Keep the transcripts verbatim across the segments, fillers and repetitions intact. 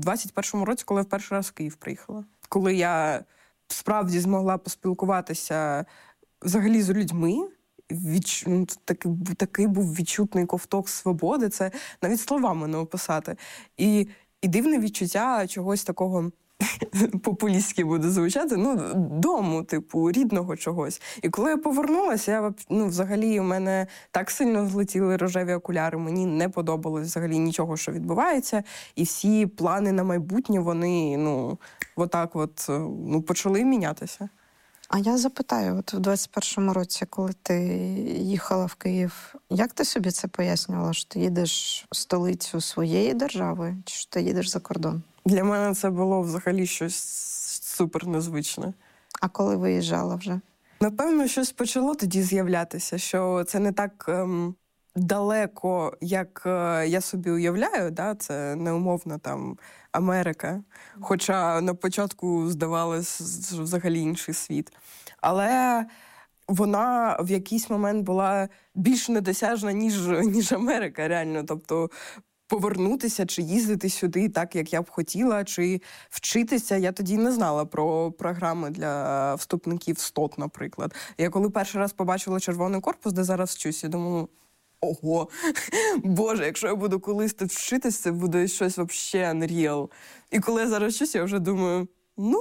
двадцять першому році, коли я в перший раз в Київ приїхала. Коли я справді змогла поспілкуватися взагалі з людьми, відч... ну, такий, такий був відчутний ковток свободи, це навіть словами не описати. І, і дивне відчуття чогось такого, популістськи буде звучати, ну, дому, типу, рідного чогось. І коли я повернулася, я, ну, взагалі, у мене так сильно злетіли рожеві окуляри, мені не подобалось взагалі нічого, що відбувається, і всі плани на майбутнє, вони, ну, отак от, ну, почали мінятися. А я запитаю, от в двадцять першому році, коли ти їхала в Київ, як ти собі це пояснювала, що ти їдеш в столицю своєї держави, чи що ти їдеш за кордон? Для мене це було взагалі щось супер незвичне. А коли виїжджала вже? Напевно, щось почало тоді з'являтися, що це не так ем, далеко, як е, я собі уявляю, да? Це неумовно там Америка. Хоча на початку здавалось, що взагалі інший світ. Але вона в якийсь момент була більш недосяжна, ніж, ніж Америка, реально. Тобто повернутися чи їздити сюди так, як я б хотіла, чи вчитися. Я тоді не знала про програми для вступників СТОТ, наприклад. Я коли перший раз побачила червоний корпус, де зараз вчусь, я думала, ого, боже, якщо я буду колись тут вчитися, це буде щось взагалі unreal. І коли я зараз вчусь, я вже думаю, ну,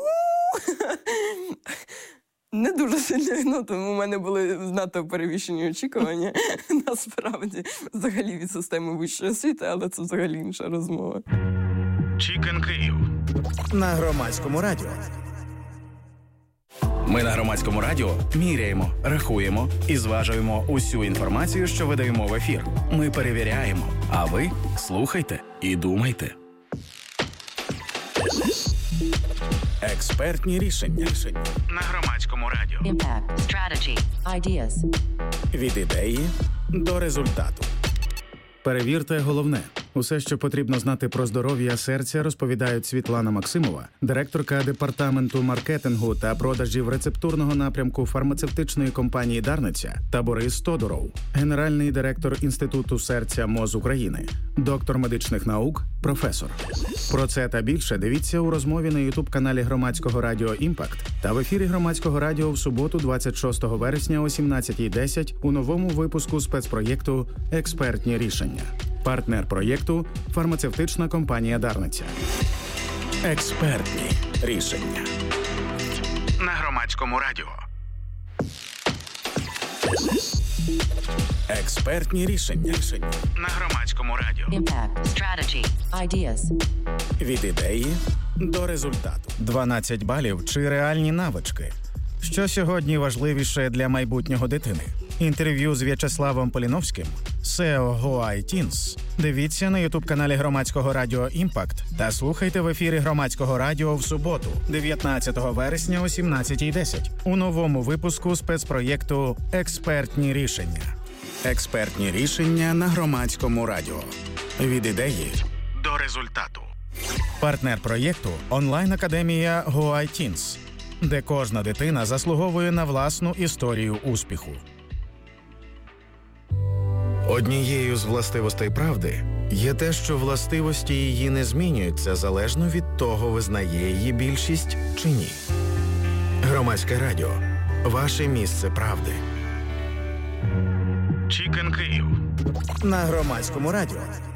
не дуже сильно, ну, тому у мене були надто перевищені очікування, насправді, взагалі від системи вищої освіти, але це взагалі інша розмова. Чікен Київ. На Громадському радіо. Ми на Громадському радіо міряємо, рахуємо і зважуємо усю інформацію, що видаємо в ефір. Ми перевіряємо, а ви слухайте і думайте. Експертні рішення. рішення. На Громадському радіо. Impact. Strategy. Ideas. Від ідеї до результату. Перевірте головне. Усе, що потрібно знати про здоров'я серця, розповідають Світлана Максимова, директорка департаменту маркетингу та продажів рецептурного напрямку фармацевтичної компанії «Дарниця», та Борис Тодуров, генеральний директор Інституту серця МОЗ України, доктор медичних наук, професор. Про це та більше дивіться у розмові на ютуб-каналі Громадського радіо «Імпакт» та в ефірі Громадського радіо в суботу двадцять шостого вересня о сімнадцятій десять у новому випуску спецпроєкту «Експертні рішення». Партнер проєкту – фармацевтична компанія «Дарниця». Експертні рішення. На Громадському радіо. Експертні рішення. рішення. На Громадському радіо. Impact. Strategy. Ideas. Від ідеї до результату. дванадцять балів чи реальні навички. Що сьогодні важливіше для майбутнього дитини? Інтерв'ю з В'ячеславом Поліновським, сео GoITeens. Дивіться на ютуб-каналі Громадського радіо «Імпакт» та слухайте в ефірі Громадського радіо в суботу, дев'ятнадцятого вересня о сімнадцятій десять у новому випуску спецпроєкту «Експертні рішення». Експертні рішення на Громадському радіо. Від ідеї до результату. Партнер проєкту – онлайн-академія GoITeens, де кожна дитина заслуговує на власну історію успіху. Однією з властивостей правди є те, що властивості її не змінюються залежно від того, визнає її більшість чи ні. Громадське радіо. Ваше місце правди. Чікен Київ. На Громадському радіо.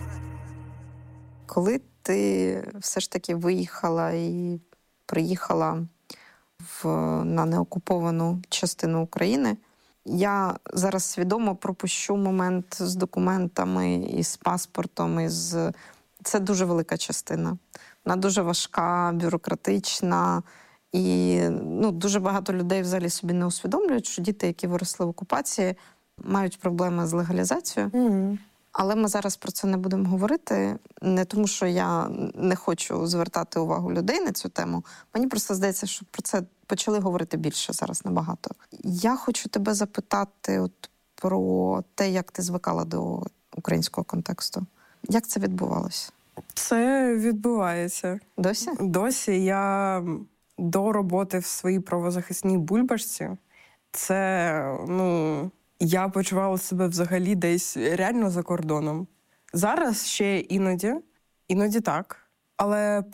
Коли ти все ж таки виїхала і приїхала в, на неокуповану частину України, я зараз свідомо пропущу момент з документами і з паспортом, і з... Це дуже велика частина. Вона дуже важка, бюрократична, і ну, дуже багато людей взагалі собі не усвідомлюють, що діти, які виросли в окупації, мають проблеми з легалізацією. Mm-hmm. Але ми зараз про це не будемо говорити, не тому, що я не хочу звертати увагу людей на цю тему. Мені просто здається, що про це почали говорити більше зараз набагато. Я хочу тебе запитати от про те, як ти звикала до українського контексту. Як це відбувалося? Це відбувається. Досі? Досі. Я до роботи в своїй правозахисній бульбашці, це, ну... я почувала себе взагалі десь реально за кордоном. Зараз ще іноді, іноді так. Але